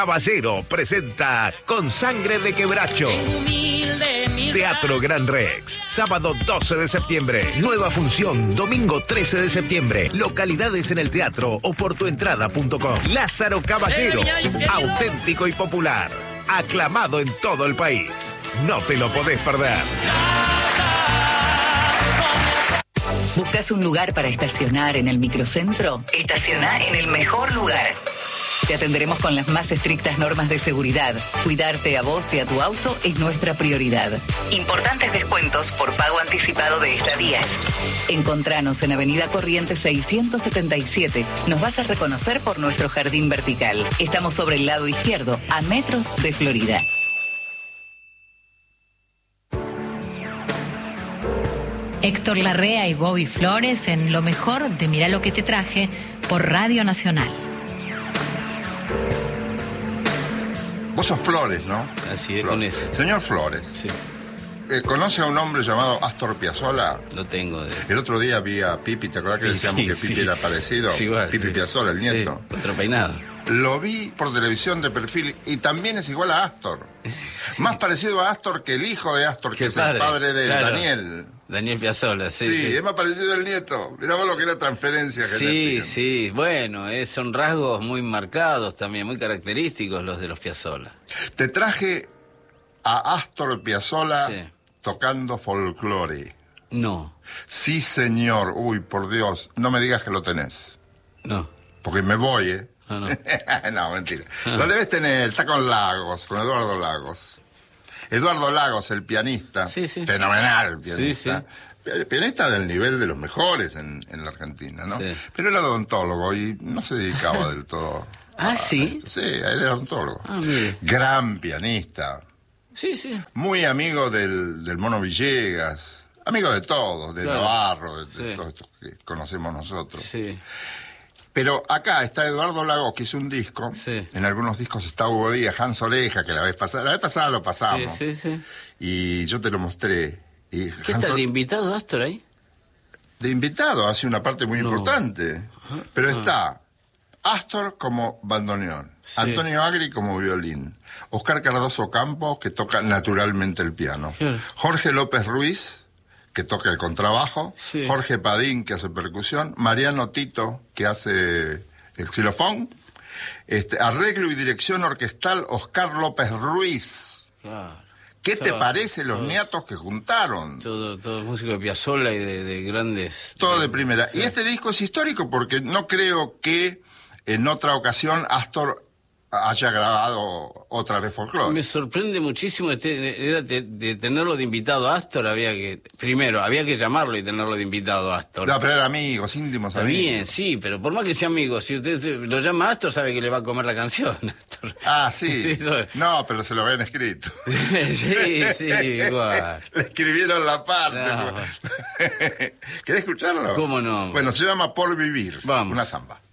Caballero presenta Con Sangre de Quebracho. Teatro Gran Rex, sábado 12 de septiembre. Nueva función, domingo 13 de septiembre. Localidades en el teatro o por tuentrada.com. Lázaro Caballero, auténtico y popular. Aclamado en todo el país. No te lo podés perder. ¿Buscas un lugar para estacionar en el microcentro? Estaciona en el mejor lugar. Te atenderemos con las más estrictas normas de seguridad. Cuidarte a vos y a tu auto es nuestra prioridad. Importantes descuentos por pago anticipado de estadías. Encontranos en Avenida Corrientes 677. Nos vas a reconocer por nuestro jardín vertical. Estamos sobre el lado izquierdo, a metros de Florida. Héctor Larrea y Bobby Flores en lo mejor de Mirá lo que te traje por Radio Nacional. Vos sos Flores, ¿no? Así es, Flores. con ese. Señor Flores, Sí, ¿conoce a un hombre llamado Astor Piazzolla? lo tengo. El otro día vi a Pipi, ¿te acordás que decíamos que Pipi era parecido? Es igual, Pipi sí. Piazzolla, el nieto. Sí, otro peinado. Lo vi por televisión de perfil y también es igual a Astor. Más parecido a Astor que el hijo de Astor, que es el padre de claro. Daniel. Daniel Piazzolla, sí. Sí, es más parecido al nieto. Mirá vos lo que era transferencia Sí, genética. sí. Bueno, son rasgos muy marcados también, muy característicos los de los Piazzolla. Te traje a Astor Piazzolla Sí. tocando folclore. No, Sí, señor. Uy, por Dios. No me digas que lo tenés. no. Porque me voy, ¿eh? No, no. No, mentira. Lo debes tener. Está con Lagos, con Eduardo Lagos. Eduardo Lagos, el pianista. Sí, sí. Fenomenal pianista. Sí, Pianista del nivel de los mejores en la Argentina, ¿no? Sí. Pero era odontólogo y no se dedicaba del todo. Ah, ¿sí? esto. Sí, él era odontólogo. Ah, mire. Gran pianista. Sí, sí. Muy amigo del Mono Villegas. Amigo de todos, de Claro. Navarro, de Sí. todos estos que conocemos nosotros. Sí. Pero acá está Eduardo Lagos, que hizo un disco. Sí. En algunos discos está Hugo Díaz, Hans Oreja, que la vez pasada lo pasamos. Sí, sí, sí. Y yo te lo mostré. Y ¿Qué está de invitado Astor ahí? de invitado hace una parte muy No. importante. Pero está Astor como bandoneón, Sí. Antonio Agri como violín, Oscar Cardoso Campos, que toca naturalmente el piano, Claro. Jorge López Ruiz, que toca el contrabajo, Sí. Jorge Padín, que hace percusión, Mariano Tito, que hace el xilofón, arreglo y dirección orquestal, Oscar López Ruiz. Claro. ¿Qué te Todo, parece los todo. niatos que juntaron? Todo músico de Piazzolla y de grandes... Todo de primera. Y este disco es histórico porque no creo que en otra ocasión Astor haya grabado otra vez folclore. Me sorprende muchísimo de tenerlo de invitado a Astor. Había que llamarlo y tenerlo de invitado a Astor. No, pero eran amigos, íntimos Está amigos. bien, sí, pero por más que sea amigo, si usted lo llama a Astor, sabe que le va a comer la canción, Astor. Ah, sí. Eso es. No, pero se lo habían escrito. Sí, sí, igual. Le escribieron la parte. No. ¿Querés escucharlo? ¿Cómo no? Bueno, se llama Por Vivir. Vamos. Una samba.